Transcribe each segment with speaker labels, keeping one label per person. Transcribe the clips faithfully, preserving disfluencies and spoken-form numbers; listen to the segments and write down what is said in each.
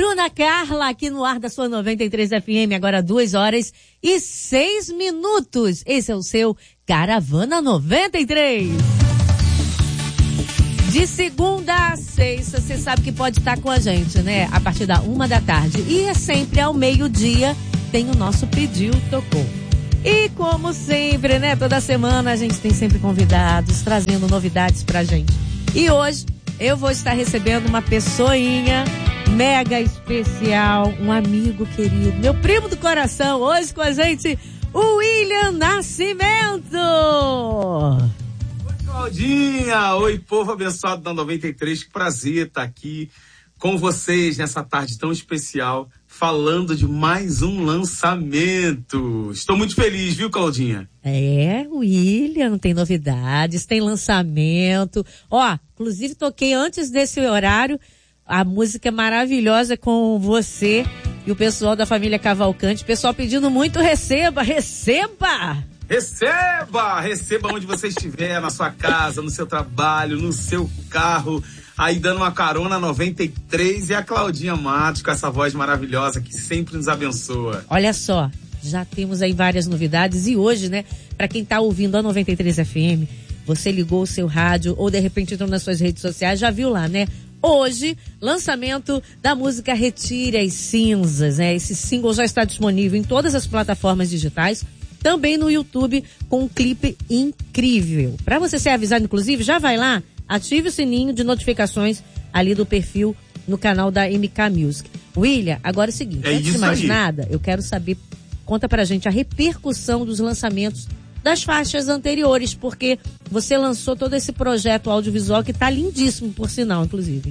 Speaker 1: Bruna Carla, aqui no ar da sua noventa e três F M, agora duas horas e seis minutos. Esse é o seu Caravana noventa e três. De segunda a sexta, você sabe que pode estar com a gente, né? A partir da uma da tarde. E é sempre ao meio-dia, tem o nosso Pediu, Tocou. E como sempre, né? Toda semana a gente tem sempre convidados, trazendo novidades pra gente. E hoje eu vou estar recebendo uma pessoinha mega especial, um amigo querido, meu primo do coração, hoje com a gente, o William Nascimento.
Speaker 2: Oi, Claudinha! Oi, povo abençoado da noventa e três, que prazer estar aqui com vocês nessa tarde tão especial, falando de mais um lançamento. Estou muito feliz, viu, Claudinha?
Speaker 1: É, William, tem novidades, tem lançamento. Ó, inclusive toquei antes desse horário a música maravilhosa com você e o pessoal da família Cavalcante. O pessoal pedindo muito, receba, receba!
Speaker 2: Receba! Receba onde você estiver, na sua casa, no seu trabalho, no seu carro, aí dando uma carona noventa e três, e a Claudinha Matos com essa voz maravilhosa que sempre nos abençoa.
Speaker 1: Olha só, já temos aí várias novidades e hoje, né, pra quem tá ouvindo a noventa e três F M, você ligou o seu rádio ou de repente entrou nas suas redes sociais, já viu lá, né? Hoje, lançamento da música Retire as Cinzas, né? Esse single já está disponível em todas as plataformas digitais, também no YouTube com um clipe incrível. Para você ser avisado, inclusive, já vai lá, ative o sininho de notificações ali do perfil no canal da M K Music. William, agora é o seguinte,
Speaker 2: é
Speaker 1: antes de mais
Speaker 2: aí.
Speaker 1: nada, eu quero saber, conta pra gente a repercussão dos lançamentos das faixas anteriores, porque você lançou todo esse projeto audiovisual que tá lindíssimo, por sinal, inclusive.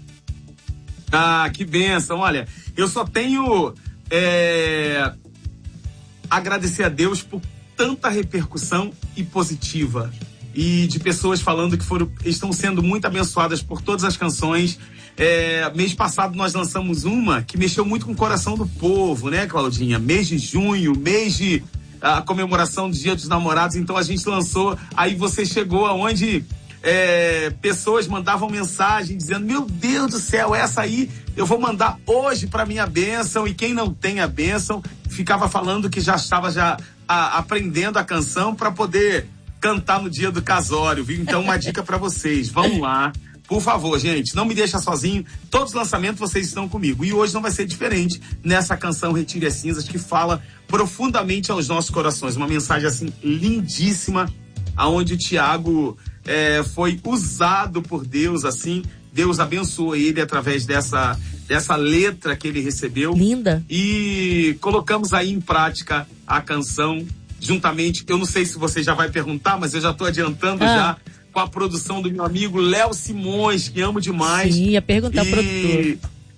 Speaker 2: Ah, que bênção. Olha, eu só tenho é, agradecer a Deus por tanta repercussão e positiva. E de pessoas falando que foram, estão sendo muito abençoadas por todas as canções. É, mês passado nós lançamos uma que mexeu muito com o coração do povo, né, Claudinha? Mês de junho, mês de a comemoração do Dia dos Namorados, então a gente lançou, aí você chegou aonde é, pessoas mandavam mensagem dizendo, meu Deus do céu, essa aí eu vou mandar hoje para minha bênção, e quem não tem a bênção ficava falando que já estava já a, aprendendo a canção para poder cantar no dia do casório, viu? Então uma dica para vocês, vamos lá. Por favor, gente, não me deixa sozinho. Todos os lançamentos vocês estão comigo. E hoje não vai ser diferente nessa canção Retire as Cinzas, que fala profundamente aos nossos corações. Uma mensagem, assim, lindíssima, aonde o Tiago é, foi usado por Deus, assim. Deus abençoou ele através dessa, dessa letra que ele recebeu.
Speaker 1: Linda.
Speaker 2: E colocamos aí em prática a canção, juntamente, eu não sei se você já vai perguntar, mas eu já estou adiantando ah. já, com a produção do meu amigo Léo Simões, que amo demais.
Speaker 1: Sim, ia perguntar
Speaker 2: e...
Speaker 1: ao produtor.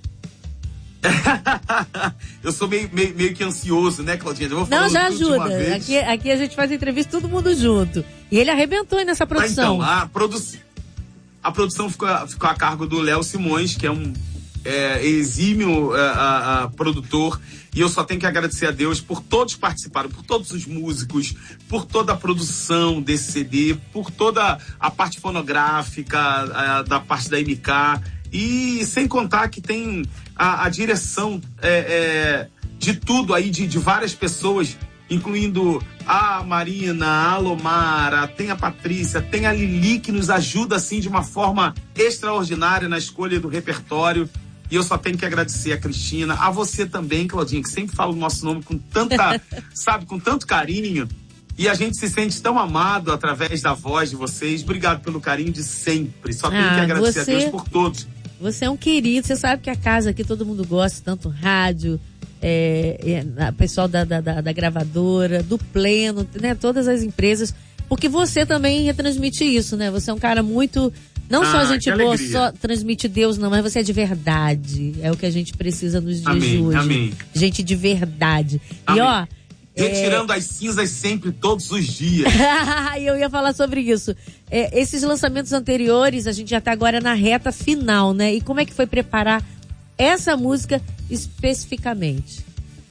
Speaker 2: Eu sou meio, meio, meio que ansioso, né, Claudinha? Eu vou
Speaker 1: Não, já
Speaker 2: tudo de uma
Speaker 1: ajuda.
Speaker 2: vez.
Speaker 1: Aqui, aqui a gente faz entrevista todo mundo junto. E ele arrebentou aí nessa produção.
Speaker 2: Ah, então, a, produ... a produção ficou, ficou a cargo do Léo Simões, que é um é, exímio é, a, a, produtor. E eu só tenho que agradecer a Deus por todos que participaram, por todos os músicos, por toda a produção desse C D, por toda a parte fonográfica, a, da parte da M K. E sem contar que tem a, a direção é, é, de tudo aí, de, de várias pessoas, incluindo a Marina, a Lomara, tem a Patrícia, tem a Lili, que nos ajuda assim de uma forma extraordinária na escolha do repertório. E eu só tenho que agradecer a Cristina, a você também, Claudinha, que sempre fala o nosso nome com tanta, sabe, com tanto carinho. E a gente se sente tão amado através da voz de vocês. Obrigado pelo carinho de sempre. Só tenho
Speaker 1: ah,
Speaker 2: que agradecer
Speaker 1: você,
Speaker 2: a Deus por todos.
Speaker 1: Você é um querido. Você sabe que a casa aqui todo mundo gosta, tanto rádio, é, é, pessoal da, da, da, da gravadora, do Pleno, né? Todas as empresas. Porque você também retransmite isso, né? Você é um cara muito... Não ah, só gente boa, alegria. Só transmite Deus, não, mas você é de verdade. É o que a gente precisa nos dias
Speaker 2: amém,
Speaker 1: de hoje.
Speaker 2: Amém.
Speaker 1: Gente de verdade.
Speaker 2: Amém.
Speaker 1: E ó...
Speaker 2: Retirando é... as cinzas sempre, todos os dias.
Speaker 1: Eu ia falar sobre isso. É, esses lançamentos anteriores, a gente já tá agora na reta final, né? E como é que foi preparar essa música especificamente?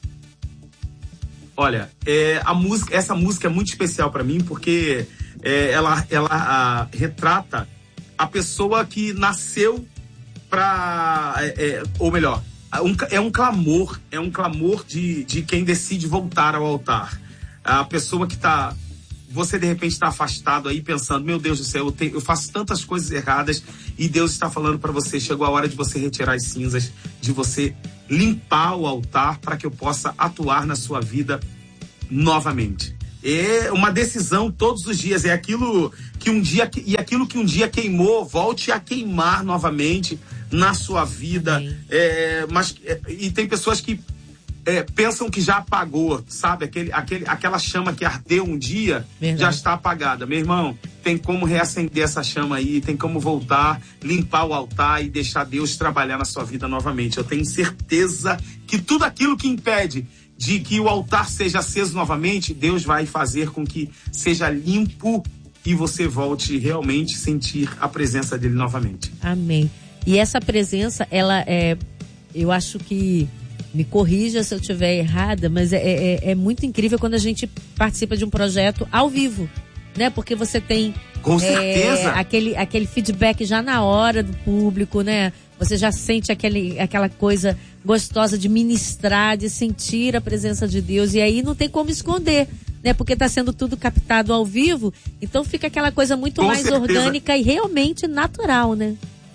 Speaker 2: Olha, é, a música, essa música é muito especial para mim porque é, ela, ela a, retrata a pessoa que nasceu para, é, ou melhor, um, é um clamor, é um clamor de, de quem decide voltar ao altar. A pessoa que está... Você, de repente, está afastado aí pensando, meu Deus do céu, eu, tenho, eu faço tantas coisas erradas e Deus está falando para você, chegou a hora de você retirar as cinzas, de você limpar o altar para que eu possa atuar na sua vida novamente. É uma decisão todos os dias, é aquilo que um dia, e aquilo que um dia queimou, volte a queimar novamente na sua vida. É, mas, é, e tem pessoas que É, pensam que já apagou, sabe? Aquele, aquele, aquela chama que ardeu um dia, verdade, já está apagada. Meu irmão, tem como reacender essa chama aí, tem como voltar, limpar o altar e deixar Deus trabalhar na sua vida novamente. Eu tenho certeza que tudo aquilo que impede de que o altar seja aceso novamente, Deus vai fazer com que seja limpo e você volte realmente a sentir a presença dele novamente.
Speaker 1: Amém. E essa presença, ela é, eu acho que, me corrija se eu estiver errada, mas é, é, é muito incrível quando a gente participa de um projeto ao vivo, né? Porque você tem
Speaker 2: Com certeza.
Speaker 1: É, aquele, aquele feedback já na hora do público, né? Você já sente aquele, aquela coisa gostosa de ministrar, de sentir a presença de Deus, e aí não tem como esconder, né? Porque está sendo tudo captado ao vivo, então fica aquela coisa muito
Speaker 2: Com
Speaker 1: mais
Speaker 2: certeza.
Speaker 1: orgânica e realmente natural, né?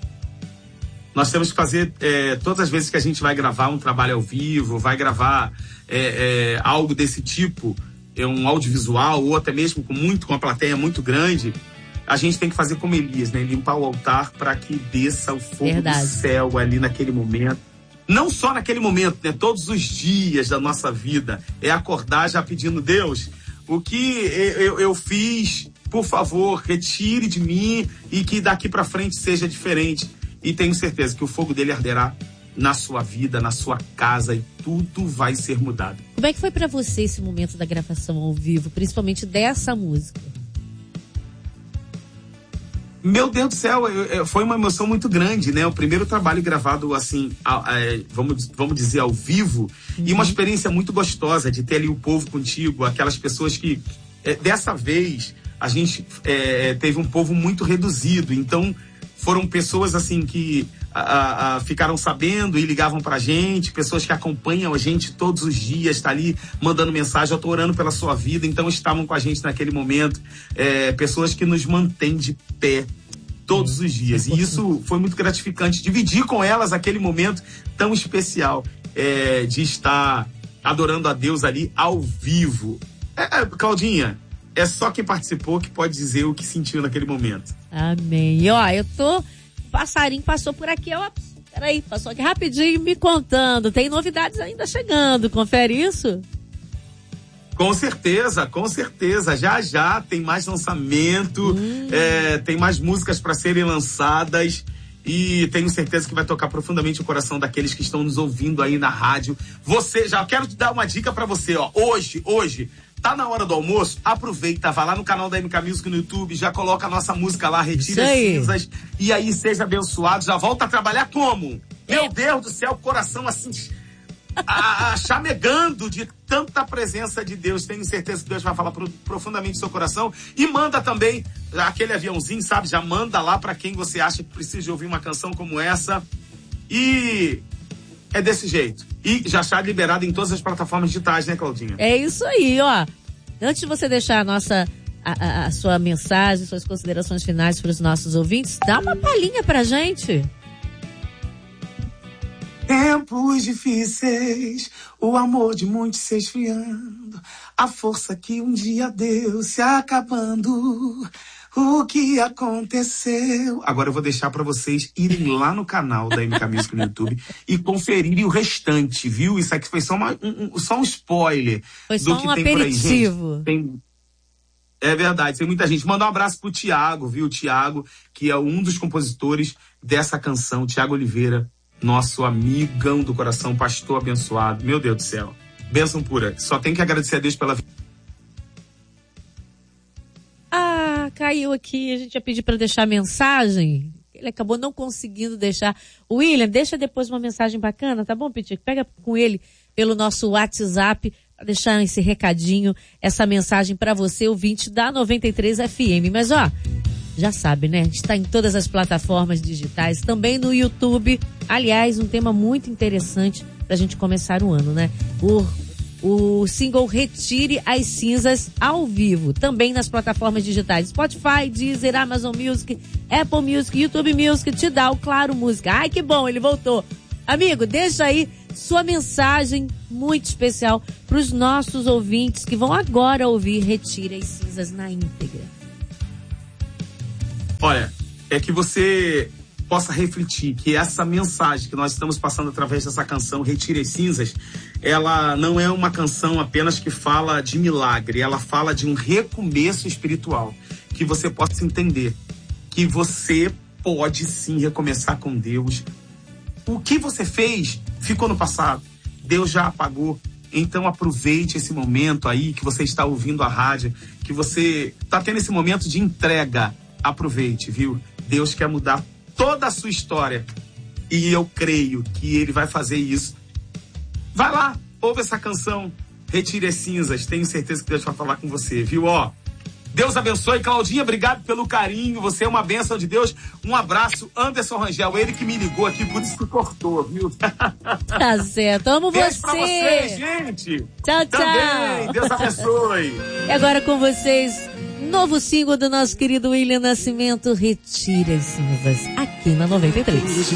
Speaker 2: Nós temos que fazer, é, todas as vezes que a gente vai gravar um trabalho ao vivo, vai gravar é, é, algo desse tipo, é um audiovisual, ou até mesmo com, muito, com uma plateia muito grande, a gente tem que fazer como Elias, né? Limpar o altar para que desça o fogo Verdade. do céu ali naquele momento. Não só naquele momento, né? Todos os dias da nossa vida. É acordar já pedindo, Deus, o que eu, eu fiz, por favor, retire de mim e que daqui para frente seja diferente. E tenho certeza que o fogo dele arderá na sua vida, na sua casa, e tudo vai ser mudado.
Speaker 1: Como é que foi pra você esse momento da gravação ao vivo, principalmente dessa música?
Speaker 2: Meu Deus do céu, eu, eu, foi uma emoção muito grande, né? O primeiro trabalho gravado assim, a, a, vamos, vamos dizer, ao vivo, uhum. E uma experiência muito gostosa de ter ali o povo contigo, aquelas pessoas que, é, dessa vez, a gente é, teve um povo muito reduzido, então foram pessoas assim que a, a, ficaram sabendo e ligavam pra gente, pessoas que acompanham a gente todos os dias, tá ali mandando mensagem, eu tô orando pela sua vida, então estavam com a gente naquele momento, é, pessoas que nos mantêm de pé todos os dias, e isso foi muito gratificante, dividir com elas aquele momento tão especial, é, de estar adorando a Deus ali ao vivo. É, Claudinha, é só quem participou que pode dizer o que sentiu naquele momento.
Speaker 1: Amém. E ó, eu tô... O passarinho passou por aqui, ó. Peraí, passou aqui rapidinho me contando. Tem novidades ainda chegando, confere isso?
Speaker 2: Com certeza, com certeza. Já já tem mais lançamento, hum. é, tem mais músicas para serem lançadas. E tenho certeza que vai tocar profundamente o coração daqueles que estão nos ouvindo aí na rádio. Você, já quero te dar uma dica para você, ó. Hoje, hoje... Tá na hora do almoço? Aproveita, vai lá no canal da M K Music no YouTube, já coloca a nossa música lá, retira as cinzas, e aí seja abençoado, já volta a trabalhar como? É. Meu Deus do céu, coração assim, a, a, chamegando de tanta presença de Deus. Tenho certeza que Deus vai falar pro, profundamente no seu coração, e manda também aquele aviãozinho, sabe? Já manda lá pra quem você acha que precisa de ouvir uma canção como essa, e... é desse jeito. E já está liberado em todas as plataformas digitais, né, Claudinha?
Speaker 1: É isso aí, ó. Antes de você deixar a nossa, a, a, a sua mensagem, suas considerações finais para os nossos ouvintes, dá uma palhinha pra gente.
Speaker 2: Tempos difíceis, o amor de muitos se esfriando, a força que um dia deu se acabando. O que aconteceu? Agora eu vou deixar pra vocês irem lá no canal da M K Music no YouTube e conferirem o restante, viu? Isso aqui foi só, uma, um, um, só um spoiler
Speaker 1: foi
Speaker 2: do
Speaker 1: só
Speaker 2: que
Speaker 1: um
Speaker 2: tem por aí,
Speaker 1: aperitivo.
Speaker 2: gente. Tem... É verdade, tem muita gente. Manda um abraço pro Tiago, viu? O Tiago, que é um dos compositores dessa canção, Tiago Oliveira, nosso amigão do coração, pastor abençoado. Meu Deus do céu. Bênção pura. Só tem que agradecer a Deus pela vida.
Speaker 1: Ah, caiu aqui, a gente ia pedir para deixar mensagem, ele acabou não conseguindo deixar. William, deixa depois uma mensagem bacana, tá bom, Pitico? Pega com ele pelo nosso WhatsApp para deixar esse recadinho, essa mensagem para você, ouvinte da noventa e três F M. Mas ó, Já sabe, né? Está em todas as plataformas digitais, também no YouTube. Aliás, um tema muito interessante pra gente começar o ano, né? O, o single Retire as Cinzas ao vivo, também nas plataformas digitais. Spotify, Deezer, Amazon Music, Apple Music, YouTube Music, Tidal, Claro Música. Ai, que bom, ele voltou. Amigo, deixa aí sua mensagem muito especial pros nossos ouvintes que vão agora ouvir Retire as Cinzas na íntegra.
Speaker 2: Olha, é que você possa refletir que essa mensagem que nós estamos passando através dessa canção Retire as Cinzas, ela não é uma canção apenas que fala de milagre, ela fala de um recomeço espiritual, que você possa entender que você pode sim recomeçar com Deus. O que você fez ficou no passado, Deus já apagou. Então aproveite esse momento aí que você está ouvindo a rádio, que você está tendo esse momento de entrega. Aproveite, viu? Deus quer mudar toda a sua história e eu creio que Ele vai fazer isso. Vai lá, ouve essa canção, Retire as Cinzas, tenho certeza que Deus vai falar com você, viu? Ó, Deus abençoe. Claudinha, obrigado pelo carinho, você é uma bênção de Deus. Um abraço, Anderson Rangel, ele que me ligou aqui, por isso que cortou, viu?
Speaker 1: Tá certo, amo
Speaker 2: Beijo
Speaker 1: você.
Speaker 2: pra vocês, gente.
Speaker 1: Tchau, tchau.
Speaker 2: Também, Deus abençoe.
Speaker 1: E agora com vocês, novo single do nosso querido William Nascimento, Retire as Cinzas, aqui na noventa e três.